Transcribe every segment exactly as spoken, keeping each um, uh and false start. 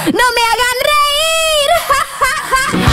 no me hagan reír.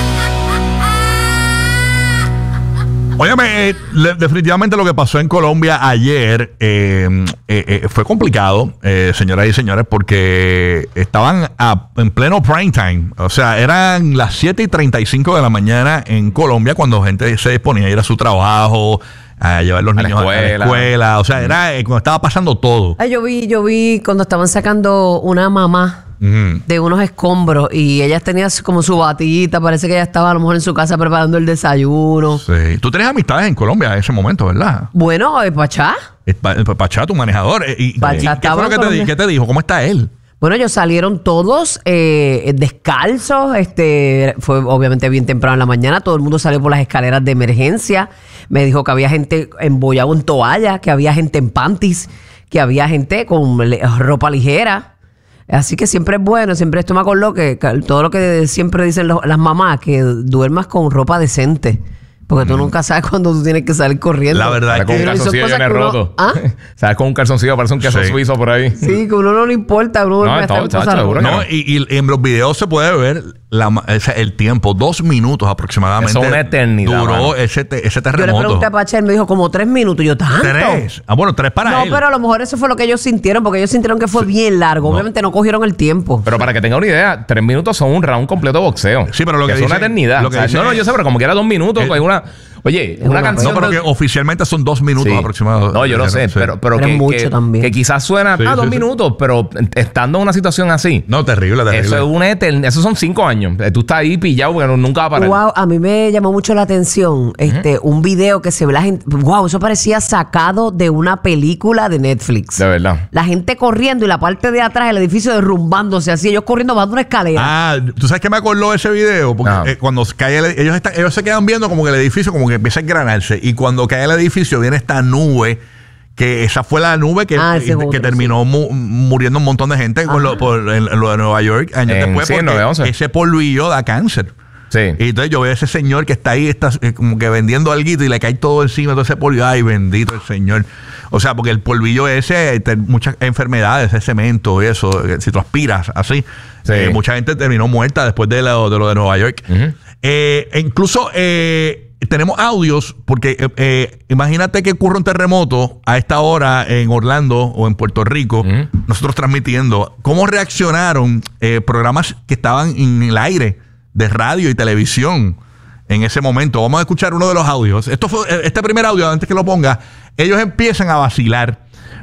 Óyeme, eh, le- definitivamente lo que pasó en Colombia ayer eh, eh, eh, fue complicado, eh, señoras y señores, porque estaban a- en pleno prime time. O sea, eran las siete y treinta y cinco de la mañana en Colombia cuando gente se disponía a ir a su trabajo, a llevar los A la niños a la escuela. escuela. O sea, era eh, cuando estaba pasando todo. Ay, yo vi, yo vi cuando estaban sacando una mamá Ujú. de unos escombros y ella tenía como su batita, parece que ella estaba a lo mejor en su casa preparando el desayuno. Sí. Tú tenías amistades en Colombia en ese momento, ¿verdad? Bueno, eh, Pachá. Eh, Pa- eh, Pachá, tu manejador. eh, y, Pachá y- ¿qué fue estaba lo que en te, di- Colombia. qué te dijo? ¿Cómo está él? Bueno, ellos salieron todos eh, descalzos, este, fue obviamente bien temprano en la mañana, todo el mundo salió por las escaleras de emergencia, me dijo que había gente embollado en toalla, que había gente en panties, que había gente con le- ropa ligera. Así que siempre es bueno, siempre esto me acordó que, que todo lo que siempre dicen los- las mamás, que duermas con ropa decente. Porque tú nunca sabes cuándo tú tienes que salir corriendo. La verdad Sale es con un que... Pero son calzoncillo cosas lleno de que uno- roto. ¿Ah? Sale con un calzoncillo, parece un queso Sí. suizo por ahí. Sí, que a uno no le importa, uno No, duerme hasta todo, en chacho, cosas seguro. rotas. No, y, y en los videos se puede ver la, ma- ese- el tiempo, dos minutos aproximadamente. Eso es una eternidad, Duró mano. ese, te- ese Yo le terremoto. pregunté a Pacha, él me dijo como tres minutos. Yo, ¿tanto? Tres. Ah, bueno, tres para No, él. pero a lo mejor eso fue lo que ellos sintieron, porque ellos sintieron que fue bien largo. No. Obviamente no cogieron el tiempo. Pero para que tenga una idea, tres minutos son un round completo de boxeo. Sí, pero lo que es una dice- eternidad. lo que O sea, dice no, no, es- yo sé, pero como que era dos minutos, el- pues una. Oye, Es una una canción. No, pero de- que oficialmente son dos minutos Sí. aproximadamente. No, yo lo sé, Sí. pero, pero, Pero que, es mucho que- también. que quizás suena Sí, a sí, dos sí. minutos, pero estando en una situación así. No, terrible, terrible. Eso es una eternidad. Esos son cinco años. Eh, Tú estás ahí pillado porque no- nunca va a parar. Wow, a mí me llamó mucho la atención este un video que se ve la gente. Wow, eso parecía sacado de una película de Netflix. De verdad. La gente corriendo y la parte de atrás del edificio derrumbándose así, ellos corriendo bajando una escalera. Ah, ¿tú sabes qué me acordó de ese video? Porque Ah. eh, cuando cae el, ellos, están, ellos se quedan viendo como que el edificio como que empieza a engranarse. Y cuando cae el edificio viene esta nube, que esa fue la nube que, Ah, ese que es otro, terminó mu- muriendo un montón de gente con lo, por, en, en lo de Nueva York años En- después. sí, en Porque nueve once. ese polvillo da cáncer. Sí. Y entonces yo veo a ese señor que está ahí, está eh, como que vendiendo alguito y le cae todo encima, todo ese polvillo. Ay, bendito el señor. O sea, porque el polvillo ese, te- muchas enfermedades, ese cemento, eso, eh, si tú aspiras así, Sí. eh, mucha gente terminó muerta después de lo de, lo de Nueva York. Ujú. Eh, e incluso eh, tenemos audios, porque eh, eh, imagínate que ocurre un terremoto a esta hora en Orlando o en Puerto Rico, Ujú. nosotros transmitiendo, cómo reaccionaron eh, programas que estaban en el aire de radio y televisión en ese momento. Vamos a escuchar uno de los audios. Esto fue, este primer audio, antes que lo ponga, ellos empiezan a vacilar.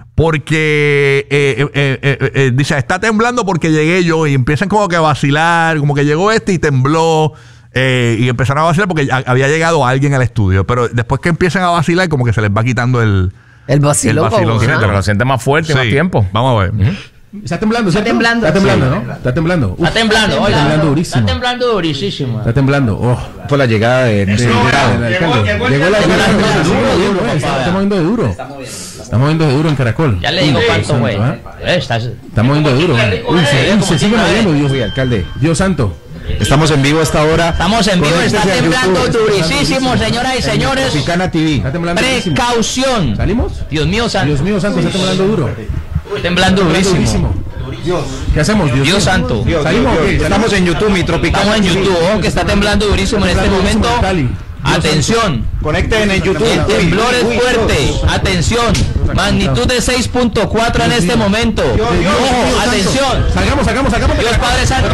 Porque eh, eh, eh, eh, eh, dice, está temblando porque llegué yo. Y empiezan como que a vacilar, como que llegó este y tembló. eh, y empezaron a vacilar porque ya había llegado alguien al estudio. Pero después que empiezan a vacilar, como que se les va quitando el... El vacilón. El vacilón, como- sí, ajá. Pero lo sientes más fuerte y más Sí. tiempo. Vamos a ver. Está temblando, ¿cierto? temblando, Está temblando, sí. ¿no? Está temblando. Uf, Está temblando, Está oiga. temblando durísimo. Está temblando durísimo. Está temblando. Oh. Por la llegada de, de- Del alcalde. Llegó la llegó llegó el la alcalde. Está moviendo, eh, Papá, está moviendo de duro. Está moviendo de duro en Caracol. Ya le digo Uy, cuánto santo, fue. ¿eh? Eh, Estás... Está moviendo de duro. eh. Uy, se, uy, se sigue moviendo, Dios. Uy, alcalde. Dios santo. Estamos en vivo hasta ahora. Estamos en vivo, está Conéctese a temblando YouTube. durísimo, señoras y señores. Tropicana T V. Está temblando durísimo. Precaución. ¿Salimos? Dios mío santo. Dios mío santo, está temblando duro. Temblando durísimo. ¿Qué hacemos? Dios, Dios mío. santo. ¿Salimos o qué? Estamos en YouTube, mi Tropicana Estamos en T V. YouTube, ojo, que está temblando durísimo en este Temblando momento. durísimo en Cali. Dios Atención. Conecten en YouTube. El temblor es Uy, uy, fuerte. Atención. Magnitud de seis punto cuatro en este momento. Ojo, atención. Salgamos, salgamos, salgamos. Dios Padre Santo.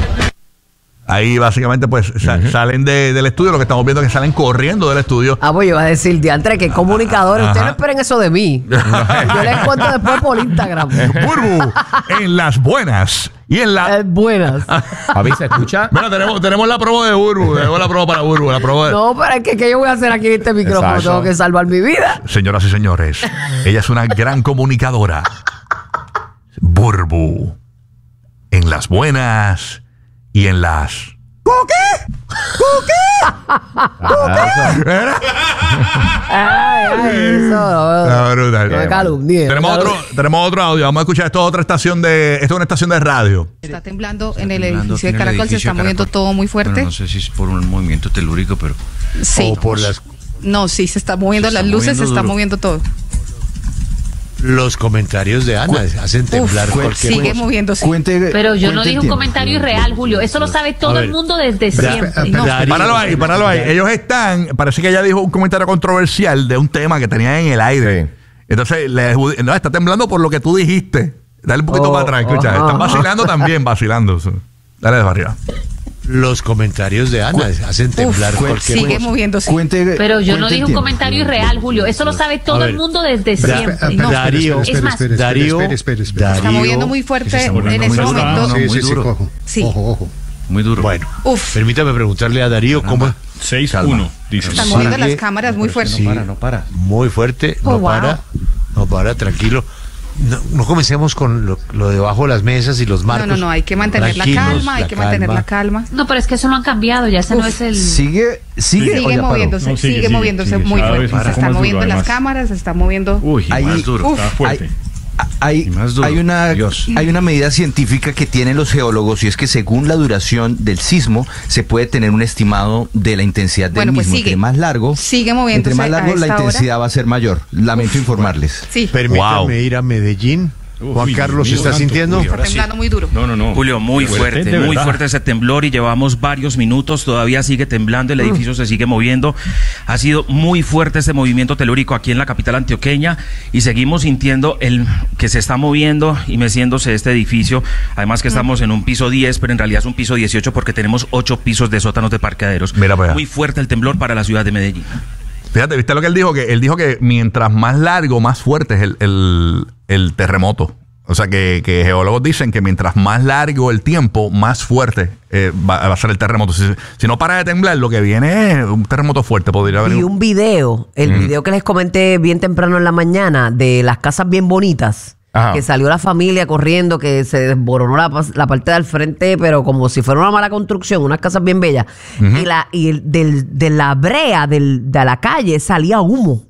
Ahí básicamente pues sa- salen de- del estudio. Lo que estamos viendo es que salen corriendo del estudio. Ah, pues yo iba a decir, diantre, que comunicadores. Ustedes Ajá. no esperen eso de mí. Yo les cuento después por Instagram. Burbu, en las buenas y en la... Eh, buenas. Papi, ¿se escucha? Bueno, tenemos, tenemos la promo de Burbu. Tenemos la promo para Burbu. La promo de... No, pero es que ¿qué yo voy a hacer aquí en este micrófono? Exacto. Tengo que salvar mi vida. Señoras y señores, ella es una gran comunicadora. Burbu. En las buenas y en las... Ay, ay, eso. Ah, brutal. No me calumnie. Tenemos No me otro, tenemos otro audio. Vamos a escuchar. Esto es otra estación de... Esto es una estación de radio. Está temblando en el temblando edificio aquí de en el Caracol, se edificio está de moviendo Caracol. todo muy fuerte. Bueno, no sé si es por un movimiento telúrico, pero... Sí. O por las... No, sí, se está moviendo Se las está luces, moviendo se está duro. moviendo todo. Los comentarios de Ana hacen temblar Uf, cualquier sigue cosa. moviéndose. Cuente, Pero yo no cuente dije un tiempo. comentario irreal, Julio. Eso lo sabe todo A ver, el mundo desde Da- siempre. No. Darío- Páralo ahí, páralo ahí. Ellos están, parece que ella dijo un comentario controversial de un tema que tenían en el aire. Sí. Entonces, le, no, está temblando por lo que tú dijiste. Dale un poquito Oh, para atrás, escucha. ajá. Están vacilando también, vacilando. Dale de arriba. Los comentarios de Ana hacen temblar Uf, cualquier sigue cosa. moviéndose. Cuente, Pero yo no cuente dije un tiempo. comentario irreal, Julio. Eso lo sabe todo A ver. el mundo desde Da- siempre. Da- Darío, Es más, Darío, espere, espere, espere. Darío- Está moviendo muy fuerte en poniendo ese muy duro. momento. No, Sí, muy sí, sí, duro. ojo. Sí. Ojo, ojo. Muy duro. Bueno, Uf, permítame preguntarle a Darío cómo. seis uno, dice. están Sí. moviendo las Sigue- cámaras muy fuerte. Sí, para, no para. Muy fuerte, Oh, no wow. para, no para, tranquilo. No, no comencemos con lo, lo debajo de las mesas y los No, marcos. no, no, hay que mantener la Tranquilos, calma, hay que mantener la calma. no, pero es que eso lo han cambiado. Ya ese no es el. Sigue, sigue, o Sigue ya paró. moviéndose, No, sigue, sigue, sigue, moviéndose sigue. muy Cada vez fuerte. un Se poco están más moviendo duro, las además. cámaras, se está moviendo. Uy, y Ahí- más duro. Uf. Está fuerte. Hay, Y más duro. hay una Dios. hay una medida científica que tienen los geólogos y es que según la duración del sismo se puede tener un estimado de la intensidad del Bueno, pues mismo. sigue. Entre más largo, Sigue moviéndose entre más a largo la esta hora. intensidad va a ser mayor. Lamento informarles. Sí, Permítame Wow. ir a Medellín. Juan Uy, Carlos, Dios ¿está santo, sintiendo? uy, está ahora sí. temblando muy duro. No, no, no. Julio, muy Fuerte, fuerte, de muy verdad. fuerte ese temblor y llevamos varios minutos, todavía sigue temblando, el edificio se sigue moviendo. Ha sido muy fuerte este movimiento telúrico aquí en la capital antioqueña y seguimos sintiendo el que se está moviendo y meciéndose este edificio. Además que estamos en un piso diez, pero en realidad es un piso dieciocho porque tenemos ocho pisos de sótanos de parqueaderos. Mira para allá. Muy fuerte el temblor para la ciudad de Medellín. Fíjate, ¿viste lo que él dijo? Que él dijo que mientras más largo, más fuerte es el, el, el terremoto. O sea, que, que geólogos dicen que mientras más largo el tiempo, más fuerte eh, va, va a ser el terremoto. Si, si no para de temblar, lo que viene es un terremoto fuerte. Podría haber Y un video, el video que les comenté bien temprano en la mañana de las casas bien bonitas, Ajá. que salió la familia corriendo, que se desboronó la, pas- la parte del frente, pero como si fuera una mala construcción, unas casas bien bellas. Y, la, y el- del, de la brea del, de la calle salía humo.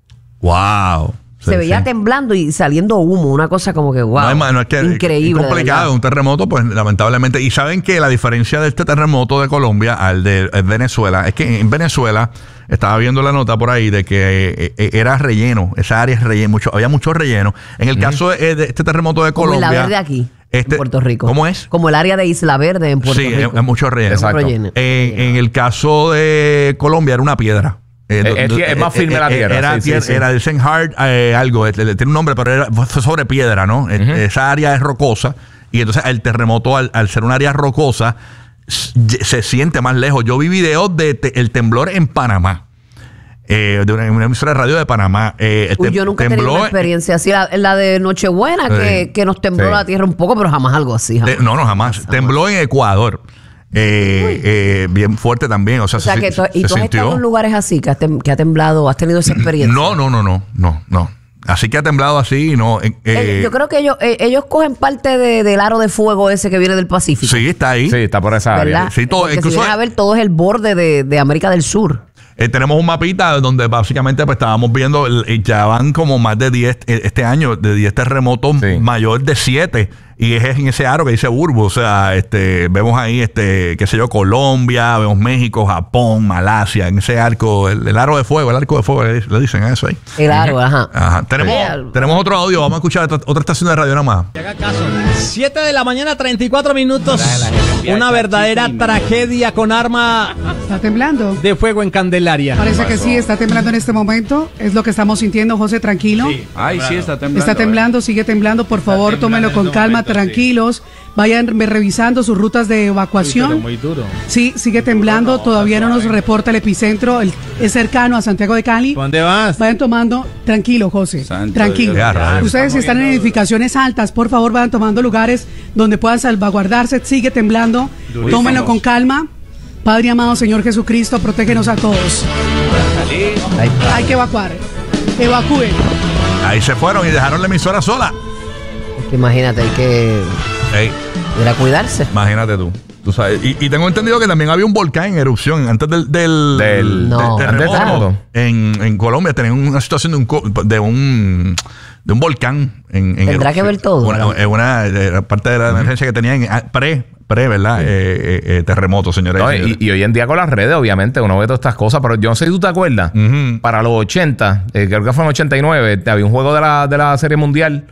Wow. Se Sí, veía sí. temblando y saliendo humo, una cosa como que wow. No, hermano, es que increíble. es complicado. de Un terremoto, pues lamentablemente. Y saben que la diferencia de este terremoto de Colombia al de eh, Venezuela es que en Venezuela estaba viendo la nota por ahí de que eh, eh, era relleno. Esa área es relleno. Mucho, había mucho relleno. En el caso de, de este terremoto de Como Colombia. Isla Verde aquí, este- en Puerto Rico. ¿Cómo es? Como el área de Isla Verde en Puerto Sí, Rico. es, es mucho relleno. Exacto. Relleno. Eh, en el caso de Colombia era una piedra. Eh, Eh, es- es más firme la tierra, Era, sí, sí, tier- sí. era el Senhard, eh, algo, eh, tiene un nombre, pero era, fue sobre piedra, ¿no? Eh, Esa área es rocosa y entonces el terremoto, al, al ser un área rocosa, s- se siente más lejos. Yo vi videos de te- el temblor en Panamá, eh, de una, una emisora de radio de Panamá. Eh, el Uy, tem- yo nunca he tenido tembló una en- experiencia así. La, la de Nochebuena, que, Sí. que nos tembló Sí. la tierra un poco, pero jamás algo así. jamás. de- no, no, jamás. Tembló en Ecuador. Eh, eh, bien fuerte también. O sea, O sea, se, que tú, se y tú has estado sintió. en lugares así, que, has tem- que ha temblado, has tenido esa experiencia. No, no, no, no, no, no. Así que ha temblado así, no. eh, Eh, eh, yo creo que ellos, eh, ellos cogen parte de- del aro de fuego ese que viene del Pacífico. sí, está ahí. Sí, está por esa área. ¿Verdad? Sí, todo- Porque incluso- si vienes a ver, todo es el borde de, de América del Sur. Eh, tenemos un mapita donde básicamente pues estábamos viendo, el- eh, ya van como más de diez eh, este año, de diez terremotos, Sí. mayor de siete. Y es en ese aro que dice Burbu. O sea, este, vemos ahí, este, qué sé yo, Colombia, vemos México, Japón, Malasia, en ese arco, el, el aro de fuego, el arco de fuego, le, le dicen eso ahí. El aro, ajá. Ajá. Tenemos, Sí. tenemos otro audio, vamos a escuchar otra, otra estación de radio nada más. siete de la mañana, treinta y cuatro minutos. Una verdadera tragedia con arma Está temblando. de fuego en Candelaria. Parece que sí, está temblando en este momento. Es lo que estamos sintiendo, José, tranquilo. Ay, sí, está temblando. Está temblando, sigue temblando. Por favor, tómenlo con calma, tranquilos. Vayan re- revisando sus rutas de evacuación. Muy duro. Sí, sigue temblando. Todavía no nos reporta el epicentro. El- es cercano a Santiago de Cali. ¿Dónde vas? Vayan tomando, tranquilo, José. Santo Tranquilo. Dios. Ya, rayos. Ustedes si están en edificaciones altas, por favor, vayan tomando lugares donde puedan salvaguardarse. Sigue temblando. Tómenlo con calma. Padre amado, Señor Jesucristo, protégenos a todos. Hay que evacuar. Evacúen. Ahí se fueron y dejaron la emisora sola. Es que imagínate, hay que Ey, ir a cuidarse. imagínate tú. Tú sabes. Y, y tengo entendido que también había un volcán en erupción antes del, del, Del- No. del antes del terremoto. terremoto. En, en Colombia tenían una situación de un, co- de un, de un volcán. En, en Tendrá erupción. que ver todo. Una, eh, una, eh, parte de la emergencia que tenían ah, pre, pre, ¿verdad? Eh, eh, eh, terremoto, señores. No, y, y hoy en día con las redes, obviamente, uno ve todas estas cosas, pero yo no sé si tú te acuerdas, uh-huh. para los ochenta, eh, creo que fue en ochenta y nueve, había un juego de la, de la Serie Mundial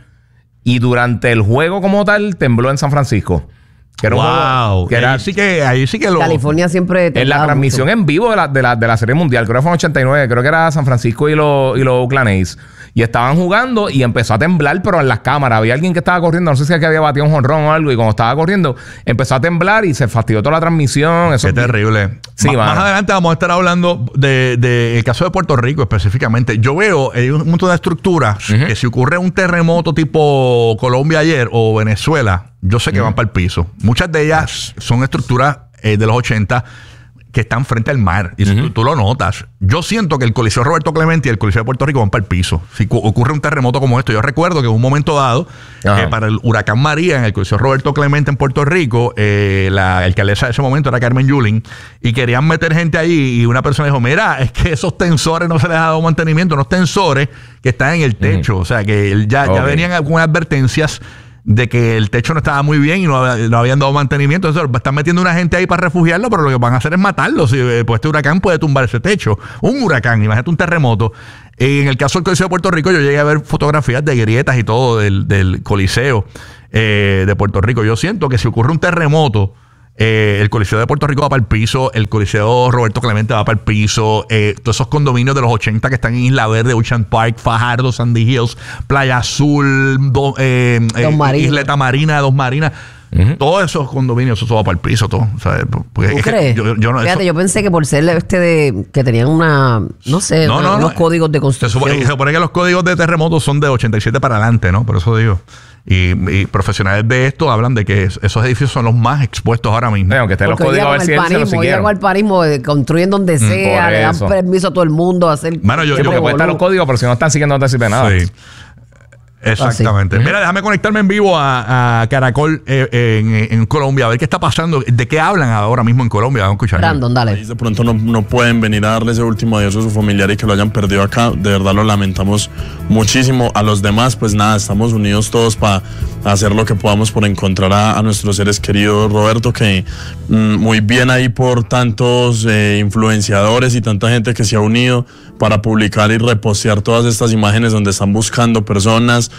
y durante el juego como tal tembló en San Francisco. Que era wow. un juego, que era, ahí sí que ahí sí que lo California siempre en la transmisión mucho. En vivo de la, de la de la Serie Mundial, creo que fue en ochenta y nueve, creo que era San Francisco y los y los Oakland A's, y estaban jugando y empezó a temblar, pero en las cámaras había alguien que estaba corriendo, no sé si aquí había batido un jonrón o algo, y cuando estaba corriendo empezó a temblar y se fastidió toda la transmisión. Eso qué terrible. Sí, Ma- más adelante vamos a estar hablando de, de el caso de Puerto Rico específicamente. Yo veo hay un montón de estructuras uh-huh. que si ocurre un terremoto tipo Colombia ayer o Venezuela, yo sé que uh-huh. van para el piso. Muchas de ellas son estructuras eh, de los ochenta que están frente al mar. Y uh-huh. tú, tú lo notas. Yo siento que el Coliseo Roberto Clemente y el Coliseo de Puerto Rico van para el piso. Si cu- ocurre un terremoto como esto, yo recuerdo que en un momento dado, uh-huh. eh, para el huracán María en el Coliseo Roberto Clemente en Puerto Rico, eh, la alcaldesa de ese momento era Carmen Yulín, y querían meter gente allí, y una persona dijo, mira, es que esos tensores no se les ha dado mantenimiento, unos tensores que están en el techo. Uh-huh. O sea, que ya, okay. ya venían algunas advertencias de que el techo no estaba muy bien y no, no habían dado mantenimiento. Entonces están metiendo una gente ahí para refugiarlo, pero lo que van a hacer es matarlo. Si, pues este huracán puede tumbar ese techo. Un huracán, imagínate un terremoto. En el caso del Coliseo de Puerto Rico, yo llegué a ver fotografías de grietas y todo del, del Coliseo eh, de Puerto Rico. Yo siento que si ocurre un terremoto, Eh, el Coliseo de Puerto Rico va para el piso, el Coliseo Roberto Clemente va para el piso, eh, todos esos condominios de los ochenta que están en Isla Verde, Ocean Park, Fajardo, Sandy Hills, Playa Azul, do, eh, eh, Isleta Marina, Dos Marinas. Uh-huh. Todos esos condominios, eso va para el piso, todo. O sea, porque ¿tú es crees? Que yo, yo no, Fíjate, eso, yo pensé que por ser este de que tenían una, no sé, no, no, unos no, códigos de construcción. Se supone, se supone que los códigos de terremotos son de ochenta y siete para adelante, ¿no? Por eso digo. Y, y profesionales de esto hablan de que esos edificios son los más expuestos ahora mismo. Aunque estén los códigos a ver si él se lo siguieron. Al parismo, construyen donde sea, mm, le dan permiso a todo el mundo a hacer. Bueno, yo, sí, yo porque pueden estar los códigos, pero si no están siguiendo no te sirve nada. Sí. Exactamente. Ah, sí. Mira, déjame conectarme en vivo a, a Caracol eh, en, en Colombia, a ver qué está pasando, de qué hablan ahora mismo en Colombia. Vamos a escuchar. Brandon, dale. De pronto no, no pueden venir a darle ese último adiós a su familiar y que lo hayan perdido acá. De verdad lo lamentamos muchísimo. A los demás, pues nada, estamos unidos todos para hacer lo que podamos por encontrar a, a nuestros seres queridos. Roberto, que mm, muy bien ahí por tantos eh, influenciadores y tanta gente que se ha unido para publicar y repostear todas estas imágenes donde están buscando personas,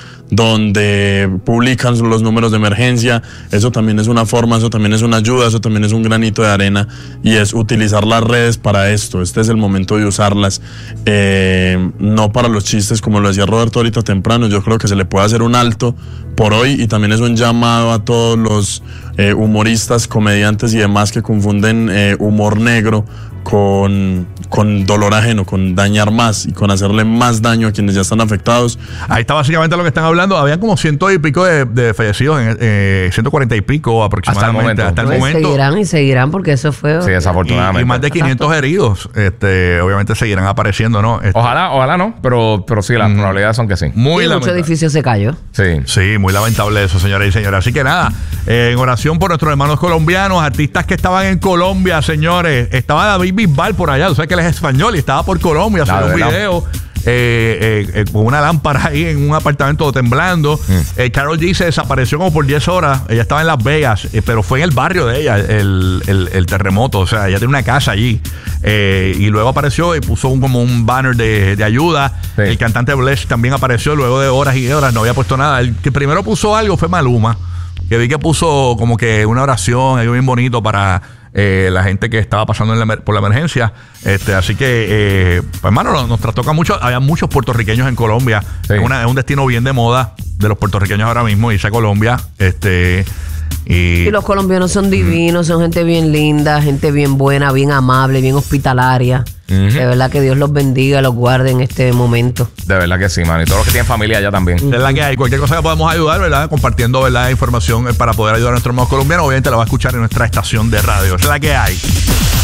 donde publican los números de emergencia. Eso también es una forma, eso también es una ayuda, eso también es un granito de arena, y es utilizar las redes para esto. Este es el momento de usarlas, eh, no para los chistes, como lo decía Roberto ahorita temprano. Yo creo que se le puede hacer un alto por hoy, y también es un llamado a todos los eh, humoristas, comediantes y demás que confunden eh, humor negro con, con dolor ajeno, con dañar más y con hacerle más daño a quienes ya están afectados. Ahí está básicamente lo que están hablando. Habían como ciento y pico de, de fallecidos, en, eh, ciento cuarenta y pico aproximadamente. Hasta el momento. Hasta el pues momento. Seguirán y seguirán porque eso fue... Sí, desafortunadamente. Y, y más de quinientos heridos. Este, obviamente seguirán apareciendo, ¿no? Este, ojalá, ojalá no, pero, pero sí, las mm, probabilidades son que sí. Muy sí, mucho edificio se cayó. Sí. Sí, muy lamentable eso, señoras y señores. Así que nada, eh, en oración por nuestros hermanos colombianos, artistas que estaban en Colombia, señores. Estaba David Bisbal por allá. Tú sabes que él es español y estaba por Colombia haciendo un video eh, eh, eh, con una lámpara ahí en un apartamento temblando. Mm. Eh, Karol G se desapareció como por diez horas. Ella estaba en Las Vegas, eh, pero fue en el barrio de ella el, el, el terremoto. O sea, ella tiene una casa allí. Eh, y luego apareció y puso un, como un banner de, de ayuda. Sí. El cantante Bless también apareció luego de horas y horas. No había puesto nada. El que primero puso algo fue Maluma, que vi que puso como que una oración, algo bien bonito para eh, la gente que estaba pasando en la, por la emergencia. Este, así que, eh, pues hermano, nos, nos trastoca mucho. Había muchos puertorriqueños en Colombia. Sí. Es, una, es un destino bien de moda de los puertorriqueños ahora mismo, irse a Colombia. Este, y, y los colombianos son divinos, son gente bien linda, gente bien buena, bien amable, bien hospitalaria. Uh-huh. De verdad que Dios los bendiga, los guarde en este momento. De verdad que sí, man. Y todos los que tienen familia allá también. De verdad que hay cualquier cosa que podamos ayudar, ¿verdad? Compartiendo, ¿verdad? Información para poder ayudar a nuestros hermanos colombianos. Obviamente la va a escuchar en nuestra estación de radio. Es la que hay.